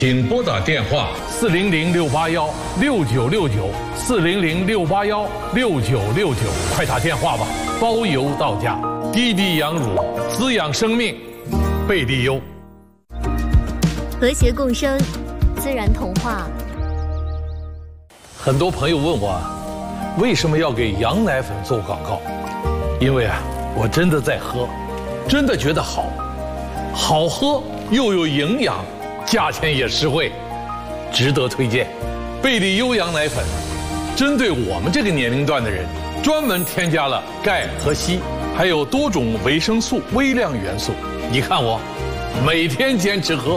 请拨打电话400-681-6969，400-681-6969，快打电话吧，包邮到家。滴滴羊乳滋养生命，贝利优。 和谐共生，自然童话。 很多朋友问我，为什么要给羊奶粉做广告？因为我真的在喝，真的觉得好喝又有营养，价钱也实惠，值得推荐。贝利优羊奶粉针对我们这个年龄段的人，专门添加了钙和硒，还有多种维生素、微量元素。你看我每天坚持喝。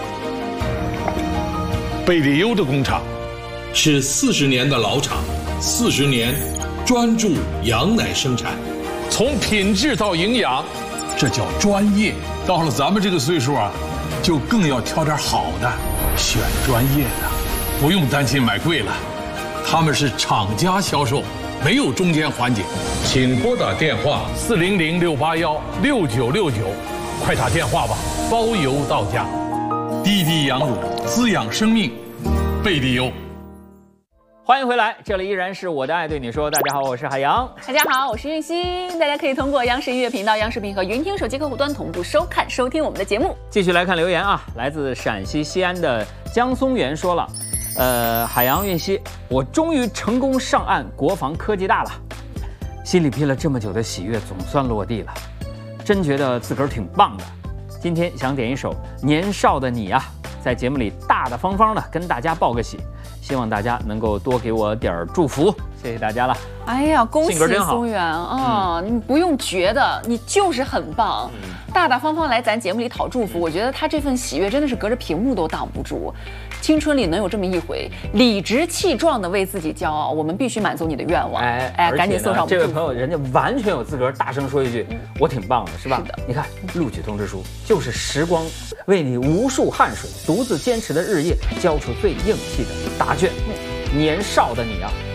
贝利优的工厂是40年的老厂，40年专注羊奶生产，从品质到营养，这叫专业。到了咱们这个岁数就更要挑点好的，选专业的，不用担心买贵了。他们是厂家销售，没有中间环节。请拨打电话400-681-6969，快打电话吧，包邮到家。滴滴羊乳滋养生命，贝利优。 欢迎回来，这里依然是我的爱对你说。大家好，我是海洋。 大家好，我是韵欣。大家可以通过央视音乐频道、央视频和云听手机客户端同步收看、收听我们的节目。 继续来看留言来自陕西西安的江松元说了，海洋韵熙，我终于成功上岸国防科技大了，心里憋了这么久的喜悦总算落地了，真觉得自个儿挺棒的。今天想点一首《年少的你》在节目里大大方方的跟大家报个喜，希望大家能够多给我点祝福，谢谢大家了。 哎呀，恭喜松元你不用觉得，你就是很棒，大大方方来咱节目里讨祝福。我觉得他这份喜悦真的是隔着屏幕都挡不住。青春里能有这么一回，理直气壮的为自己骄傲，我们必须满足你的愿望。赶紧送上我们这位朋友，人家完全有资格大声说一句，我挺棒的，是吧？ 是的， 你看录取通知书就是时光为你无数汗水独自坚持的日夜交出最硬气的答卷。年少的你